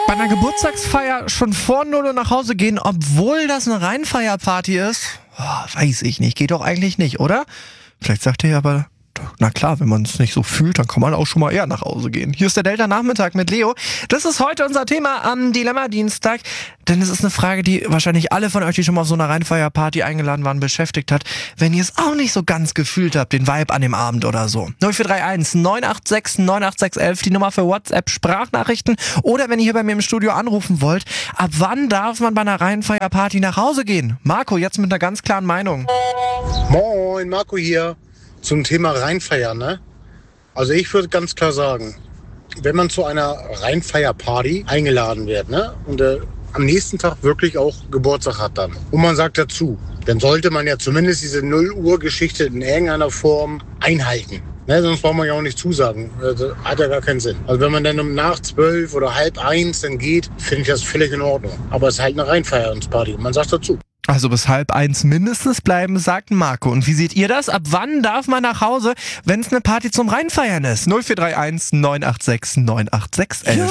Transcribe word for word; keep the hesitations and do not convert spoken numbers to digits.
Bei einer Geburtstagsfeier schon vor null Uhr nach Hause gehen, obwohl das eine Reinfeierparty ist? Oh, weiß ich nicht. Geht doch eigentlich nicht, oder? Vielleicht sagt ihr ja aber, na klar, wenn man es nicht so fühlt, dann kann man auch schon mal eher nach Hause gehen. Hier ist der Delta-Nachmittag mit Leo. Das ist heute unser Thema am Dilemma-Dienstag, denn es ist eine Frage, die wahrscheinlich alle von euch, die schon mal auf so einer Reinfeierparty eingeladen waren, beschäftigt hat, wenn ihr es auch nicht so ganz gefühlt habt, den Vibe an dem Abend oder so. null vier drei eins neun acht sechs neun acht sechs eins, die Nummer für WhatsApp-Sprachnachrichten, oder wenn ihr hier bei mir im Studio anrufen wollt, ab wann darf man bei einer Reinfeierparty nach Hause gehen? Marco, jetzt mit einer ganz klaren Meinung. Moin, Marco hier. Zum Thema Reinfeiern, ne? Also ich würde ganz klar sagen, wenn man zu einer Reinfeierparty eingeladen wird, ne? Und äh, am nächsten Tag wirklich auch Geburtstag hat dann. Und man sagt dazu, dann sollte man ja zumindest diese null Uhr Geschichte in irgendeiner Form einhalten. Ne? Sonst braucht man ja auch nicht zusagen. Das hat ja gar keinen Sinn. Also wenn man dann um nach zwölf oder halb eins dann geht, finde ich das völlig in Ordnung. Aber es ist halt eine Reinfeierungsparty und man sagt dazu. Also bis halb eins mindestens bleiben, sagt Marco. Und wie seht ihr das? Ab wann darf man nach Hause, wenn es eine Party zum Reinfeiern ist? null vier drei eins neun acht sechs neun acht sechs eins.